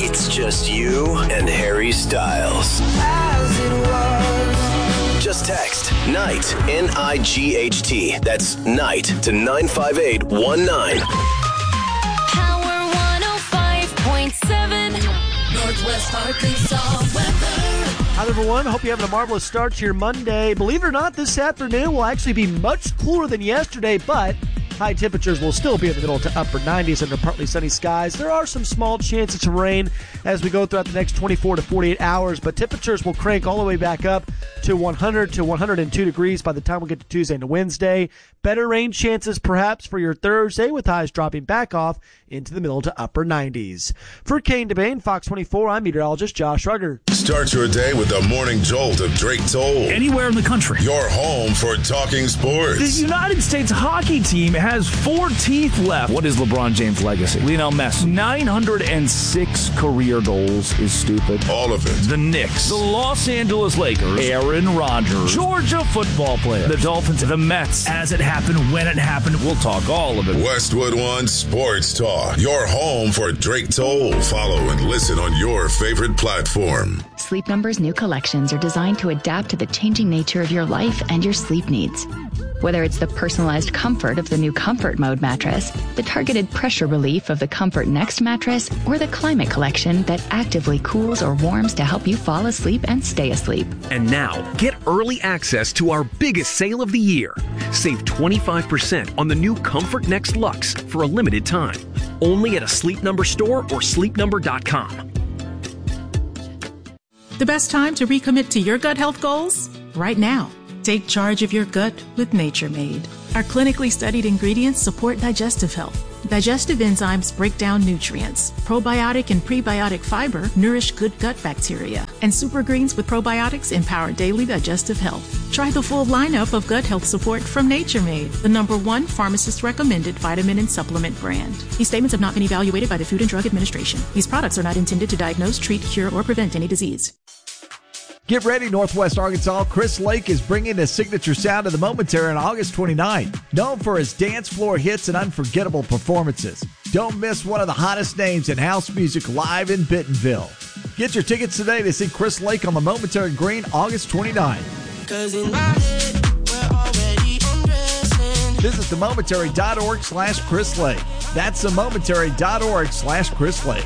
It's just you and Harry Styles. As it was. Just text NIGHT, NIGHT. That's NIGHT to 95819. Power 105.7. Northwest Arkansas weather. Hi, everyone. Hope you're having a marvelous start to your Monday. Believe it or not, this afternoon will actually be much cooler than yesterday, but high temperatures will still be in the middle to upper 90s under partly sunny skies. There are some small chances of rain as we go throughout the next 24 to 48 hours, but temperatures will crank all the way back up to 100 to 102 degrees by the time we get to Tuesday and Wednesday. Better rain chances perhaps for your Thursday, with highs dropping back off into the middle to upper 90s. For Kane DeBane, Fox 24, I'm meteorologist Josh Rugger. Start your day with the morning jolt of Drake Toll. Anywhere in the country. Your home for talking sports. The United States hockey team has 4 teeth left. What is LeBron James' legacy? Lionel Messi. 906 career goals is stupid. All of it. The Knicks. The Los Angeles Lakers. Aaron Rodgers. Georgia football player. The Dolphins. The Mets. As it happened, when it happened, we'll talk all of it. Westwood One Sports Talk. Your home for Drake Toll. Follow and listen on your favorite platform. Sleep Number's new collections are designed to adapt to the changing nature of your life and your sleep needs. Whether it's the personalized comfort of the new Comfort Mode mattress, the targeted pressure relief of the Comfort Next mattress, or the Climate Collection that actively cools or warms to help you fall asleep and stay asleep. And now, get early access to our biggest sale of the year. Save 25% on the new Comfort Next Luxe for a limited time. Only at a Sleep Number store or sleepnumber.com. The best time to recommit to your gut health goals? Right now. Take charge of your gut with Nature Made. Our clinically studied ingredients support digestive health. Digestive enzymes break down nutrients. Probiotic and prebiotic fiber nourish good gut bacteria. And super greens with probiotics empower daily digestive health. Try the full lineup of gut health support from Nature Made, the #1 pharmacist-recommended vitamin and supplement brand. These statements have not been evaluated by the Food and Drug Administration. These products are not intended to diagnose, treat, cure, or prevent any disease. Get ready, Northwest Arkansas. Chris Lake is bringing his signature sound to the Momentary on August 29th. Known for his dance floor hits and unforgettable performances. Don't miss one of the hottest names in house music live in Bentonville. Get your tickets today to see Chris Lake on the Momentary Green August 29th. Visit themomentary.org/Chris Lake. That's themomentary.org/Chris Lake.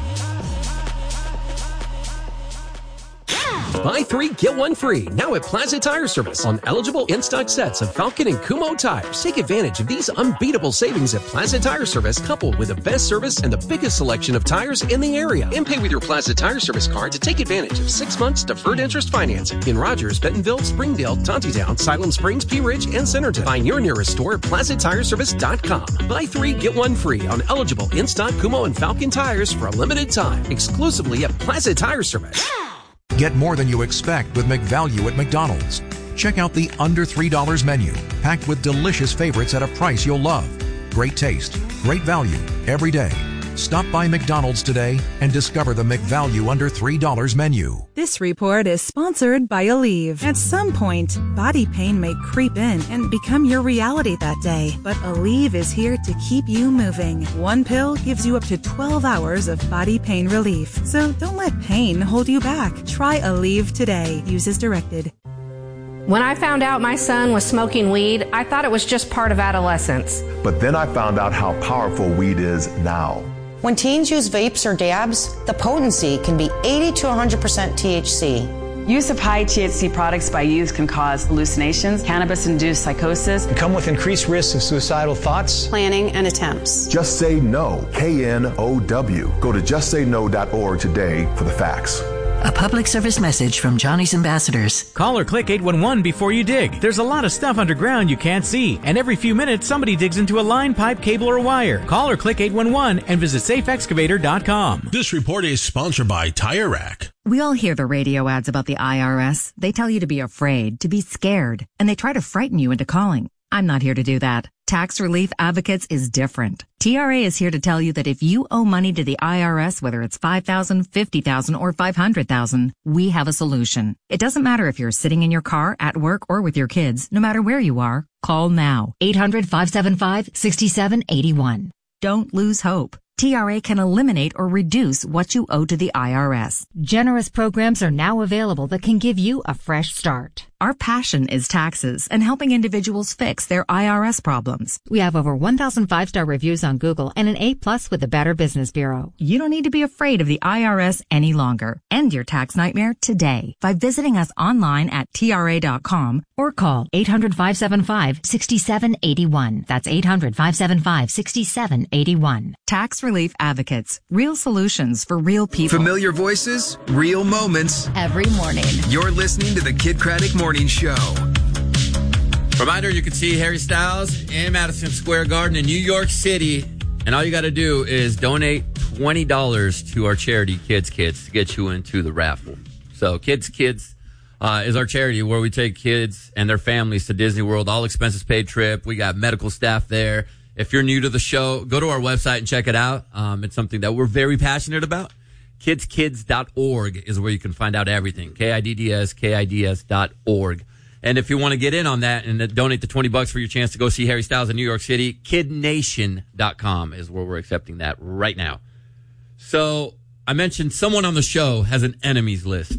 Buy 3, get 1 free. Now at Plaza Tire Service on eligible in-stock sets of Falcon and Kumho tires. Take advantage of these unbeatable savings at Plaza Tire Service, coupled with the best service and the biggest selection of tires in the area. And pay with your Plaza Tire Service card to take advantage of 6 months deferred interest financing in Rogers, Bentonville, Springdale, Tontitown, Siloam Springs, Pea Ridge, and Centerton. Find your nearest store at PlazaTireService.com. Buy 3, get 1 free on eligible in-stock Kumho and Falcon tires for a limited time, exclusively at Plaza Tire Service. Get more than you expect with McValue at McDonald's. Check out the under $3 menu, packed with delicious favorites at a price you'll love. Great taste, great value, every day. Stop by McDonald's today and discover the McValue under $3 menu. This report is sponsored by Aleve. At some point, body pain may creep in and become your reality that day. But Aleve is here to keep you moving. 1 pill gives you up to 12 hours of body pain relief. So don't let pain hold you back. Try Aleve today. Use as directed. When I found out my son was smoking weed, I thought it was just part of adolescence. But then I found out how powerful weed is now. When teens use vapes or dabs, the potency can be 80 to 100% THC. Use of high THC products by youth can cause hallucinations, cannabis-induced psychosis, and come with increased risks of suicidal thoughts, planning, and attempts. Just Say No, KNOW. Go to justsayno.org today for the facts. A public service message from Johnny's Ambassadors. Call or click 811 before you dig. There's a lot of stuff underground you can't see, and every few minutes somebody digs into a line, pipe, cable, or wire. Call or click 811 and visit safeexcavator.com. This report is sponsored by Tire Rack. We all hear the radio ads about the IRS. They tell you to be afraid, to be scared, and they try to frighten you into calling. I'm not here to do that. Tax Relief Advocates is different. TRA is here to tell you that if you owe money to the IRS, whether it's $5,000, $50,000, or $500,000, we have a solution. It doesn't matter if you're sitting in your car, at work, or with your kids. No matter where you are, call now. 800-575-6781. Don't lose hope. TRA can eliminate or reduce what you owe to the IRS. Generous programs are now available that can give you a fresh start. Our passion is taxes and helping individuals fix their IRS problems. We have over 1,000 5-star reviews on Google and an A+ with the Better Business Bureau. You don't need to be afraid of the IRS any longer. End your tax nightmare today by visiting us online at TRA.com or call 800-575-6781. That's 800-575-6781. Tax Relief Advocates. Real solutions for real people. Familiar voices, real moments. Every morning. You're listening to the Kid Craddock Morning Show. Reminder, you can see Harry Styles in Madison Square Garden in New York City. And all you got to do is donate $20 to our charity, Kids Kids, to get you into the raffle. So Kids Kids is our charity where we take kids and their families to Disney World, all expenses paid trip. We got medical staff there. If you're new to the show, go to our website and check it out. It's something that we're very passionate about. KidsKids.org is where you can find out everything. KIDS.org. And if you want to get in on that and donate the $20 for your chance to go see Harry Styles in New York City, KidNation.com is where we're accepting that right now. So I mentioned someone on the show has an enemies list.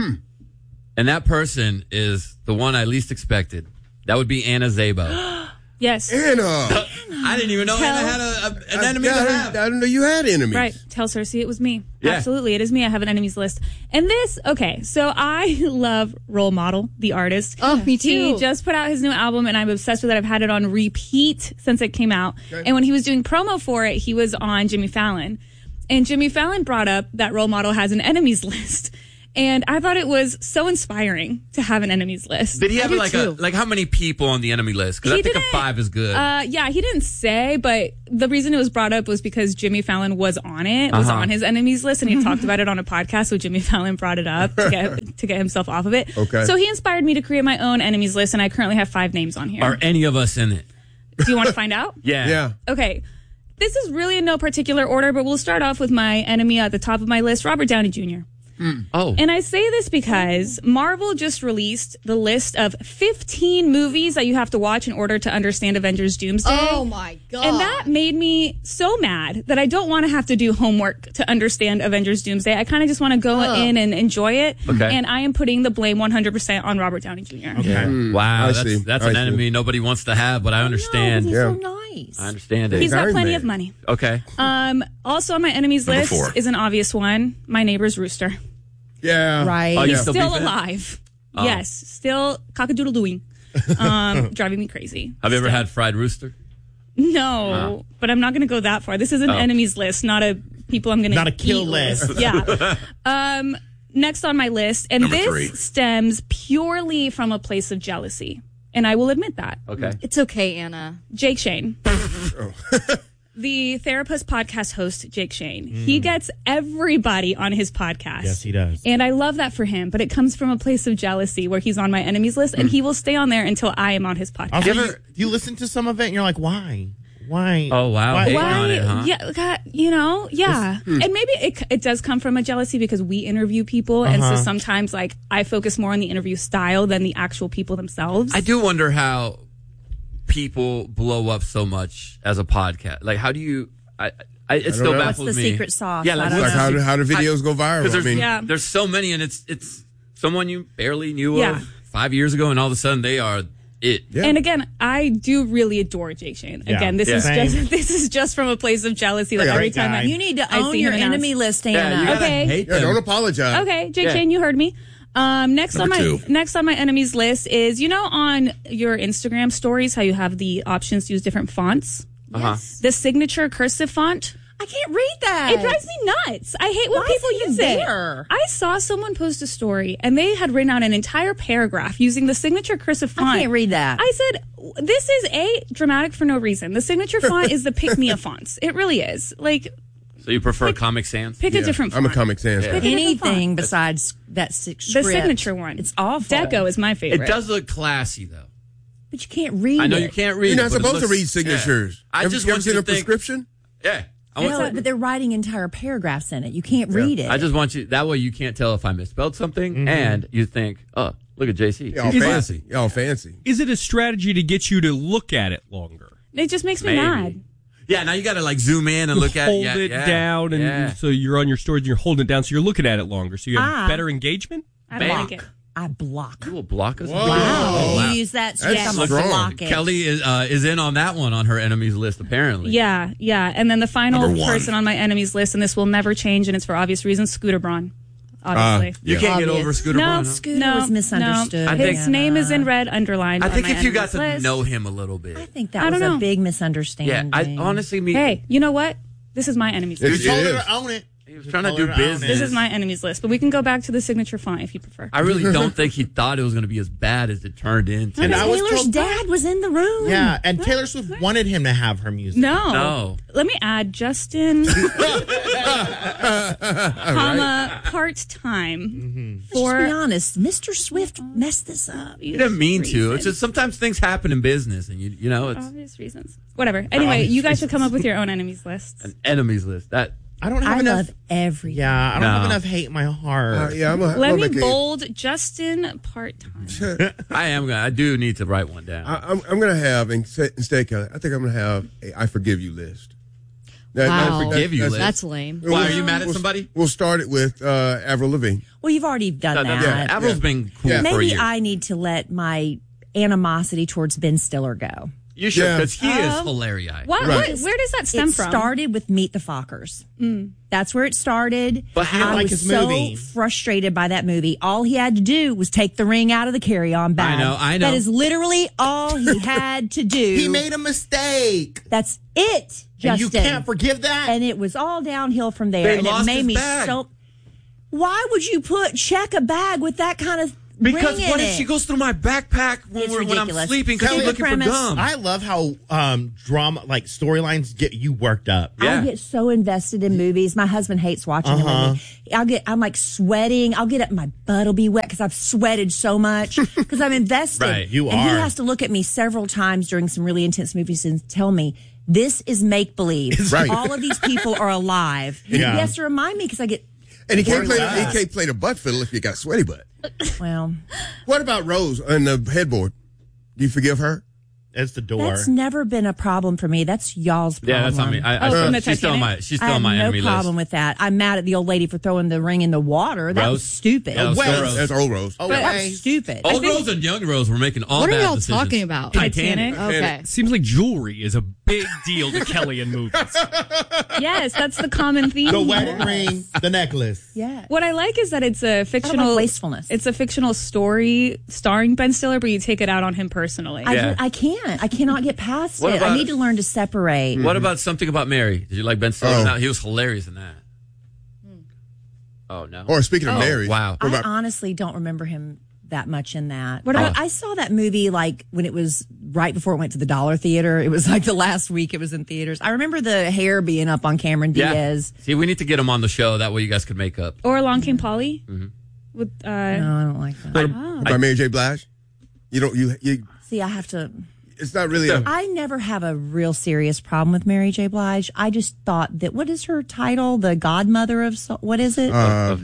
And that person is the one I least expected. That would be Anna Szabo. Yes. Anna. I didn't even know Anna had an enemy to have. I didn't know you had enemies. Right. Tell Cersei it was me. Yeah. Absolutely. It is me. I have an enemies list. And this, okay, so I love Role Model, the artist. Oh, me too. He just put out his new album, and I'm obsessed with it. I've had it on repeat since it came out. Okay. And when he was doing promo for it, he was on Jimmy Fallon. And Jimmy Fallon brought up that Role Model has an enemies list. And I thought it was so inspiring to have an enemies list. Did he have like how many people on the enemy list? Because I think a 5 is good. Yeah, he didn't say, but the reason it was brought up was because Jimmy Fallon was on it, was on his enemies list, and he talked about it on a podcast, so Jimmy Fallon brought it up to get himself off of it. Okay. So he inspired me to create my own enemies list, and I currently have 5 names on here. Are any of us in it? Do you want to find out? Yeah. Okay. This is really in no particular order, but we'll start off with my enemy at the top of my list, Robert Downey Jr. Oh. And I say this because Marvel just released the list of 15 movies that you have to watch in order to understand Avengers Doomsday. Oh, my God. And that made me so mad that I don't want to have to do homework to understand Avengers Doomsday. I kind of just want to go in and enjoy it. Okay. And I am putting the blame 100% on Robert Downey Jr. Okay. Wow. I see. That's I an see. enemy nobody wants to have, but I understand. He's so nice. I understand it. He's got Iron plenty Man. of money. Okay. Also on my enemies Number list 4. is an obvious one. My neighbor's rooster. Yeah. Right. Oh, you He's still still beef it? alive. Oh. Yes, still cock-a-doodle-dooing. Driving me crazy. Have you ever had fried rooster? No, but I'm not going to go that far. This is an enemies list, not a people I'm going to Not a kill list. Yeah. Next on my list, and Number this 3. stems purely from a place of jealousy, and I will admit that. Okay. It's okay, Anna. Jake Shane. The Therapist podcast host, Jake Shane. He gets everybody on his podcast. Yes, he does. And I love that for him, but it comes from a place of jealousy where he's on my enemies list, and he will stay on there until I am on his podcast. Also, you listen to some of it and you're like, why? Why? Oh, wow. Why? Hating on it, huh? Yeah, God, yeah. And maybe it does come from a jealousy because we interview people, and so sometimes like I focus more on the interview style than the actual people themselves. I do wonder how people blow up so much as a podcast. Like, how do you? It still baffles me. What's the secret sauce? Yeah, Like how do videos go viral? There's, there's so many, and it's someone you barely knew of 5 years ago, and all of a sudden they are it. Yeah. And again, I do really adore Jake Shane. Yeah. Again, this is just from a place of jealousy. Like every time You need to I own see your him announce- enemy list, Yeah, Anna. you gotta Okay. hate Yeah, them. don't apologize. Okay, Jake Shane, you heard me. Next Number on 2. my enemies list is, you know, on your Instagram stories, how you have the options to use different fonts. The signature cursive font. I can't read that. It drives me nuts. I hate when Why people is it use even it. there? I saw someone post a story and they had written out an entire paragraph using the signature cursive font. I can't read that. I said, this is dramatic for no reason. The signature font is the pick-me-up fonts. It really is. Like, So you prefer Comic Sans? pick a different font. I'm a Comic Sans guy. Pick a different Anything font. besides that script. The signature one. It's awful. Deco is my favorite. It does look classy, though. But you can't read I know it. you can't read. You're not it, but it supposed to looks- read signatures. Yeah. I just want you seen to a think. prescription? Yeah. No, but they're writing entire paragraphs in it. You can't read it. I just want you. That way, you can't tell if I misspelled something, and you think, "Oh, look at JC. Y'all fancy. Y'all fancy. Is it a strategy to get you to look at it longer? It just makes me Maybe. mad. Yeah, now you got to like zoom in and look at hold it down, and so you're on your storage and you're holding it down, so you're looking at it longer, so you have better engagement. I don't like it. I block. You will block us. Wow. Oh, wow. You use that. I'm a block it. Kelly is in on that one on her enemies list, apparently. Yeah. And then the final Number 1. person on my enemies list, and this will never change, and it's for obvious reasons, Scooter Braun. Obviously. You can't get over Scooter Braun. Scooter was misunderstood. No. His name is in red, underlined. I think on my if you got to enemies list. know him a little bit. I think that was a big misunderstanding. Yeah, I honestly mean. Hey, you know what? This is my enemies list. You told her to own it. He was trying to do business. This is my enemies list, but we can go back to the signature font if you prefer. I really don't think he thought it was going to be as bad as it turned into. And Taylor's dad was in the room. Yeah, and Taylor Swift wanted him to have her music. No. Let me add Justin, part-time. Let's just be honest, Mr. Swift messed this up. He didn't mean to. It's just sometimes things happen in business, and you know it's obvious reasons. Whatever. Anyway, you guys should come up with your own enemies lists. an enemies list. That I don't have I enough. love everything. Yeah, I don't have enough hate in my heart. Let me bold Justin part-time. I do need to write one down. I'm going to have, instead, Kelly, I think I'm going to have a I forgive you list. I forgive you list. That's lame. Why, are you mad at somebody? We'll start it with Avril Lavigne. Well, you've already done that. Yeah, Avril's been cool for a Maybe year. I need to let my animosity towards Ben Stiller go. You should, because he is hilarious. What? Where does that stem from? It started with Meet the Fockers. That's where it started. But he didn't I like was his so movie. frustrated by that movie. All he had to do was take the ring out of the carry-on bag. I know. That is literally all he had to do. He made a mistake. That's it, Justin. And you can't forgive that? And it was all downhill from there. They and lost it made his me bag. so... Why would you check a bag with that kind of Because ring what in if it? she goes through my backpack when I'm ridiculous. sleeping because she's looking for gum? I love how drama, like storylines, get you worked up. I get so invested in movies. My husband hates watching a movie. I'm like sweating. I'll get up, my butt will be wet because I've sweated so much because I'm invested. Right, you and are. he has to look at me several times during some really intense movies and tell me, this is make believe. Right. All of these people are alive. Yeah. He has to remind me because I get. And he can't Relax. play the butt fiddle if you got sweaty butt. Well, What about Rose and the headboard? Do you forgive her? It's the door. that's never been a problem for me. That's y'all's problem. Yeah, that's on me. She's still on my I have enemy no problem list. with that. I'm mad at the old lady for throwing the ring in the water. That was Rose? stupid. Yeah, that was still Rose. That's old Rose. That was stupid. Old Rose and Young Rose were making all What are bad y'all decisions. talking about? Titanic. Okay. Seems like jewelry is a big deal to Kelly in movies. Yes, that's the common theme. The here. wedding ring, the necklace. Yeah. What I like is that it's a fictional like wastefulness. It's a fictional story starring Ben Stiller, but you take it out on him personally. I can't. I cannot get past What it. about- I need to learn to separate. What about Something About Mary? Did you like Ben Stiller? in that? He was hilarious in that. Oh, no. Or speaking of Mary. Wow. I honestly don't remember him that much in that. What about- I saw that movie like when it was right before it went to the Dollar Theater. It was like the last week it was in theaters. I remember the hair being up on Cameron Diaz. See, we need to get him on the show. That way you guys could make up. Or Along Came Polly. With No, I don't like that. By Mary J. Blige? You See, I have to. it's not really I never have a real serious problem with Mary J. Blige. I just thought that, what is her title? The godmother of, what is it?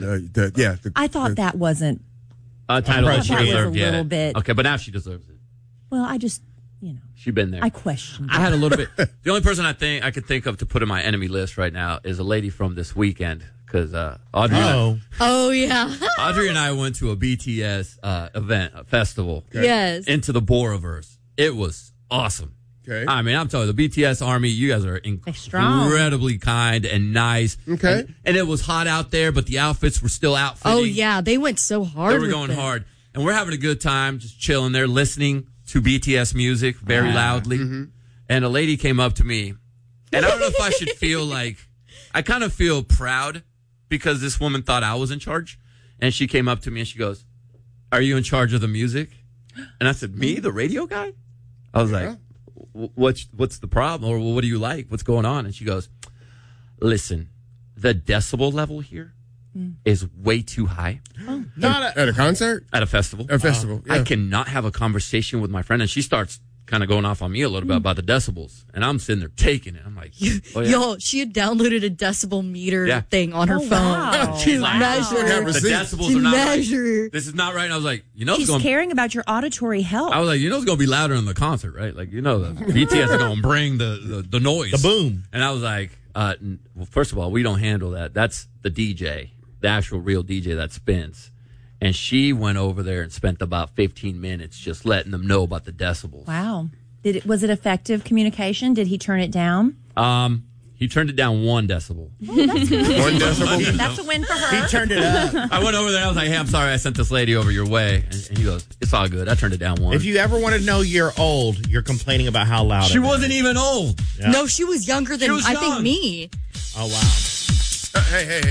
I thought that wasn't. Title that she that was a deserved. little Yeah. bit. Okay, but now she deserves it. Well, I just, She's been there. I questioned. I had a little bit. The only person I could think of to put in my enemy list right now is a lady from this weekend because Audrey. Oh yeah. Audrey and I went to a BTS event, a festival. Okay. Yes. Into the Boroverse. It was awesome. Okay. I mean, I'm telling you, the BTS Army, you guys are incredibly kind and nice. Okay. And it was hot out there, but the outfits were still outfitting. Oh yeah, they went so hard. They were going hard. And we're having a good time, just chilling there, listening to BTS music very loudly. Mm-hmm. And a lady came up to me. And I don't know if I should feel like, I kind of feel proud because this woman thought I was in charge. And she came up to me and she goes, "Are you in charge of the music?" And I said, "Me, the radio guy?" I was like, what's the problem? Or what do you like? What's going on? And she goes, "Listen, the decibel level here is way too high." Not at a concert? At a festival. At a festival, yeah. I cannot have a conversation with my friend. And she starts kind of going off on me a little bit about the decibels, and I'm sitting there taking it. I'm like, oh, yeah. Yo, she had downloaded a decibel meter thing on her phone. Wow. To measure. The decibels are not right. This is not right. And I was like, she's caring about your auditory health. I was like, it's going to be louder in the concert, right? Like, the BTS is going to bring the noise. The boom. And I was like, well, first of all, we don't handle that. That's the DJ, the actual real DJ that spins. And she went over there and spent about 15 minutes just letting them know about the decibels. Wow. Was it effective communication? Did he turn it down? He turned it down 1 decibel. Oh, that's good. 1 decibel? That's a win for her. He turned it up. I went over there. I was like, hey, I'm sorry I sent this lady over your way. And he goes, it's all good. I turned it down 1. If you ever want to know you're old, you're complaining about how loud she wasn't even old. Yeah. No, she was younger than, I think, me. Oh, wow. Hey.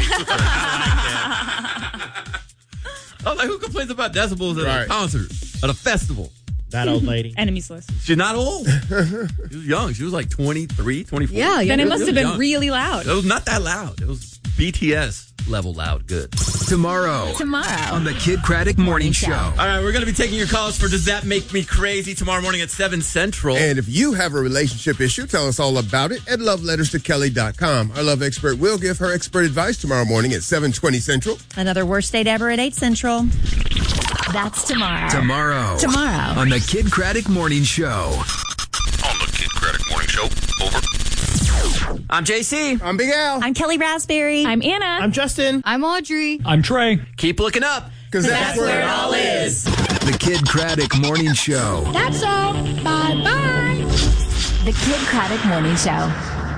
I was like, who complains about decibels at a concert, at a festival? That old lady. Enemies list. She's not old. She was young. She was like 23, 24. Yeah, then it must have been really loud. It was not that loud. It was BTS level loud. Good. Tomorrow on the Kid Craddock Morning Show. All right, we're going to be taking your calls for Does That Make Me Crazy tomorrow morning at 7 Central. And if you have a relationship issue, tell us all about it at loveletterstokelly.com. Our love expert will give her expert advice tomorrow morning at 7:20 Central. Another worst date ever at 8 Central. That's tomorrow. Tomorrow on the Kid Craddock Morning Show. On the Kid Craddock Morning Show. Over. I'm JC. I'm Big Al. I'm Kelly Raspberry. I'm Anna. I'm Justin. I'm Audrey. I'm Trey. Keep looking up. Because that's where it all is. The Kid Craddock Morning Show. That's all. Bye-bye. The Kid Craddock Morning Show.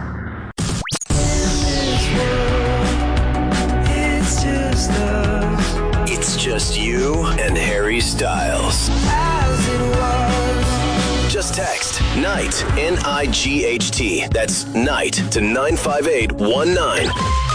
It's just you and Harry Styles. Just text NIGHT, NIGHT. That's NIGHT to 95819.